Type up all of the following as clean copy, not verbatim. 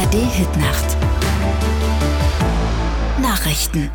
ARD-Hitnacht. Nachrichten.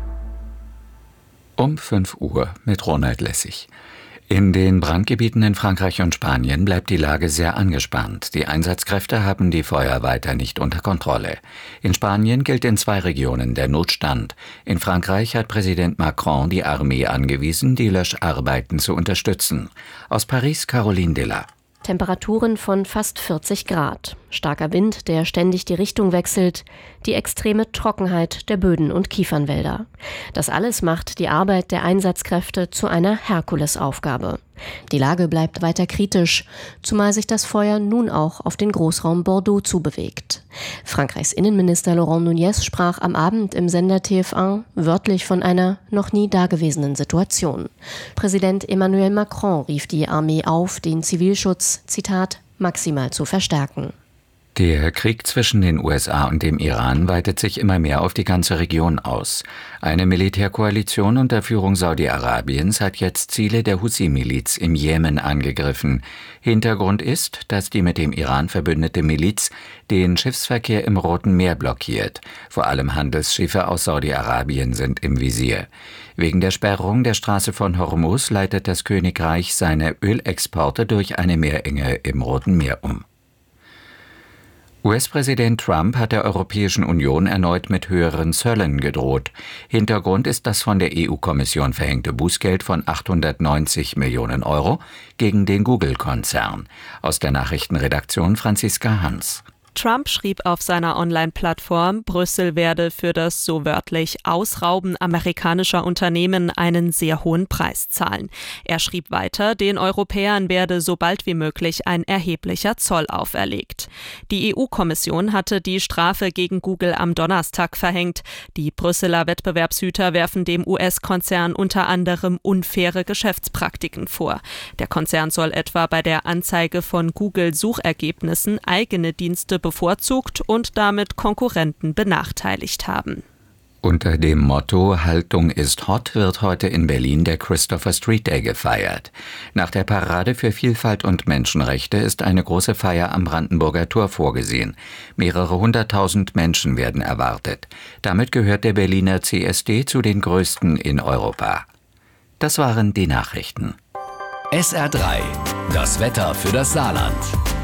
Um 5 Uhr mit Ronald Lessig. In den Brandgebieten in Frankreich und Spanien bleibt die Lage sehr angespannt. Die Einsatzkräfte haben die Feuer weiter nicht unter Kontrolle. In Spanien gilt in 2 Regionen der Notstand. In Frankreich hat Präsident Macron die Armee angewiesen, die Löscharbeiten zu unterstützen. Aus Paris Caroline Della. Temperaturen von fast 40 Grad, starker Wind, der ständig die Richtung wechselt, die extreme Trockenheit der Böden und Kiefernwälder. Das alles macht die Arbeit der Einsatzkräfte zu einer Herkulesaufgabe. Die Lage bleibt weiter kritisch, zumal sich das Feuer nun auch auf den Großraum Bordeaux zubewegt. Frankreichs Innenminister Laurent Nunez sprach am Abend im Sender TF1 wörtlich von einer noch nie dagewesenen Situation. Präsident Emmanuel Macron rief die Armee auf, den Zivilschutz, Zitat, maximal zu verstärken. Der Krieg zwischen den USA und dem Iran weitet sich immer mehr auf die ganze Region aus. Eine Militärkoalition unter Führung Saudi-Arabiens hat jetzt Ziele der Husi-Miliz im Jemen angegriffen. Hintergrund ist, dass die mit dem Iran verbündete Miliz den Schiffsverkehr im Roten Meer blockiert. Vor allem Handelsschiffe aus Saudi-Arabien sind im Visier. Wegen der Sperrung der Straße von Hormuz leitet das Königreich seine Ölexporte durch eine Meerenge im Roten Meer um. US-Präsident Trump hat der Europäischen Union erneut mit höheren Zöllen gedroht. Hintergrund ist das von der EU-Kommission verhängte Bußgeld von 890 Millionen Euro gegen den Google-Konzern. Aus der Nachrichtenredaktion Franziska Hans. Trump schrieb auf seiner Online-Plattform, Brüssel werde für das so wörtlich Ausrauben amerikanischer Unternehmen einen sehr hohen Preis zahlen. Er schrieb weiter, den Europäern werde so bald wie möglich ein erheblicher Zoll auferlegt. Die EU-Kommission hatte die Strafe gegen Google am Donnerstag verhängt. Die Brüsseler Wettbewerbshüter werfen dem US-Konzern unter anderem unfaire Geschäftspraktiken vor. Der Konzern soll etwa bei der Anzeige von Google-Suchergebnissen eigene Dienste bevorzugt und damit Konkurrenten benachteiligt haben. Unter dem Motto »Haltung ist hot« wird heute in Berlin der Christopher Street Day gefeiert. Nach der Parade für Vielfalt und Menschenrechte ist eine große Feier am Brandenburger Tor vorgesehen. Mehrere 100.000 Menschen werden erwartet. Damit gehört der Berliner CSD zu den größten in Europa. Das waren die Nachrichten. SR3, das Wetter für das Saarland.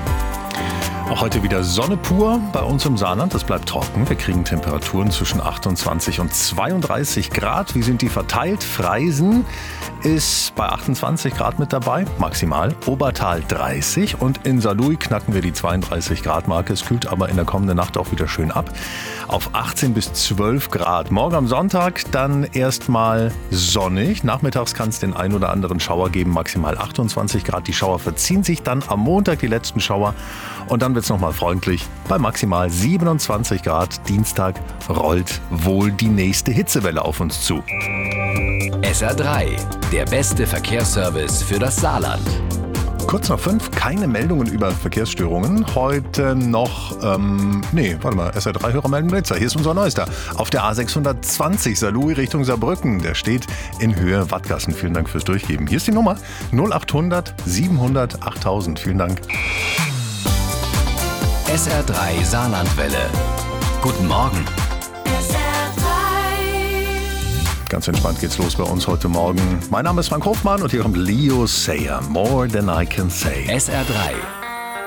Auch heute wieder Sonne pur bei uns im Saarland. Es bleibt trocken. Wir kriegen Temperaturen zwischen 28 und 32 Grad. Wie sind die verteilt? Freisen ist bei 28 Grad mit dabei, maximal. Obertal 30 und in Saarlouis knacken wir die 32 Grad Marke. Es kühlt aber in der kommenden Nacht auch wieder schön ab. Auf 18 bis 12 Grad. Morgen am Sonntag dann erstmal sonnig. Nachmittags kann es den ein oder anderen Schauer geben, maximal 28 Grad. Die Schauer verziehen sich dann am Montag, die letzten Schauer. Und dann wird es nochmal freundlich bei maximal 27 Grad. Dienstag rollt wohl die nächste Hitzewelle auf uns zu. SR3, der beste Verkehrsservice für das Saarland. Kurz nach 5, keine Meldungen über Verkehrsstörungen. Heute noch, SR3-Hörer melden Blitzer. Hier ist unser Neuester. Auf der A620 Saarlouis Richtung Saarbrücken. Der steht in Höhe Wattgassen. Vielen Dank fürs Durchgeben. Hier ist die Nummer 0800 700 8000. Vielen Dank. SR3 Saarlandwelle. Guten Morgen. Ganz entspannt geht's los bei uns heute Morgen. Mein Name ist Frank Hofmann und hier kommt Leo Sayer. More Than I Can Say. SR3.